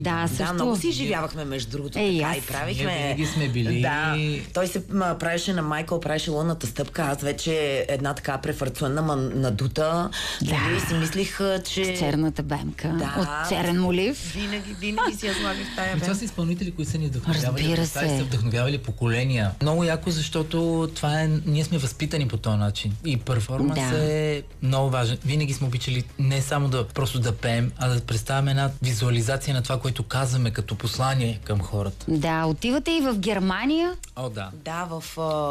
Да, също. Да, много си изживявахме между другото, така и правихме. Ние винаги сме били. Да, той се правеше на Майкъл, правеше лунната стъпка, аз вече една така префарцуена надута. Да. Нали, си мислих, че... С черната бемка. Да, от черен молив. Винаги си я слагах в тая Това са изпълнители, които са ни вдъхновявали. Разбира Са се. вдъхновявали поколения. Много яко, защото това е... Ние сме възпитани по този начин. И перформанс е много важен. Винаги сме обичали не само да просто да пеем, а да представяме една визуализация на това, което казваме като послание към хората. Да, отивате и в Германия. О, да. Да, в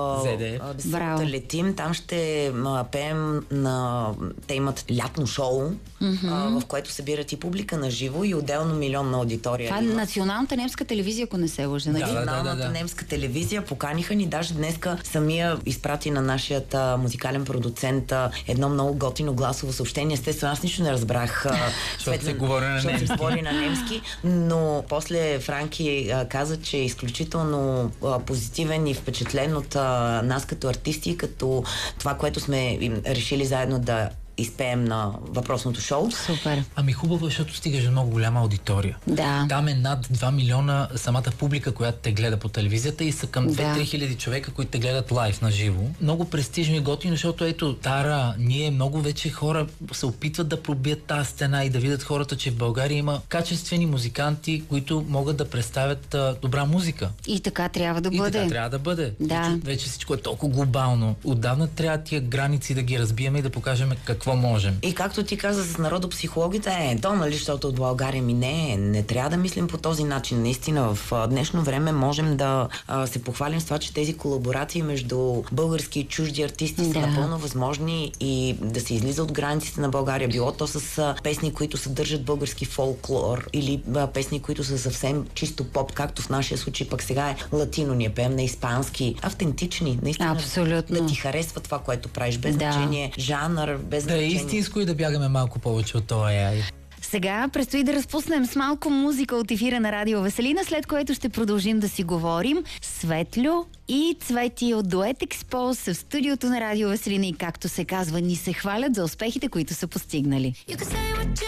Браво. летим, там ще пеем те имат лятно шоу, в което събират и публика на живо и отделно милионна аудитория. Това е националната немска телевизия, ако не се лъжа. Нали? Националната немска телевизия поканиха ни, даже днеска самия изпрати на нашият музикален продуцент едно много готино гласово съобщение. Естествено, аз нищо не разбрах. Защото се говори на немски. Но после Франки каза, че е изключително позитивен и впечатлен от нас като артисти, като това, което сме решили заедно да изпеем на въпросното шоу. Супер. Ами хубаво, защото стигаш до много голяма аудитория. Да. Там е над 2 милиона самата публика, която те гледа по телевизията и са към 2-3 хиляди човека, които те гледат лайв на живо. Много престижно и готино, защото ето, Тара, ние много вече хора се опитват да пробият тази стена и да видят хората, че в България има качествени музиканти, които могат да представят добра музика. И така трябва да бъде. И така трябва да бъде. Да. Вече всичко е толкова глобално. Отдавна трябва тия граници да ги разбиеме и да покажем какво можем. И както ти каза с народопсихологите, то, нали, защото от България не трябва да мислим по този начин. Наистина, в днешно време можем да се похвалим с това, че тези колаборации между български и чужди артисти са напълно възможни и да се излиза от границите на България. Било то с песни, които съдържат български фолклор или песни, които са съвсем чисто поп, както в нашия случай пък сега е латино, ние пеем на испански, автентични, наистина. Абсолютно. Да ти харесва това, което правиш, без значение жанър, без да е истинско и да бягаме малко повече от това AI. Сега предстои да разпуснем с малко музика от ефира на Радио Веселина, след което ще продължим да си говорим. Светлю и Цвети от Дует Експоз в студиото на Радио Веселина и, както се казва, ни се хвалят за успехите, които са постигнали.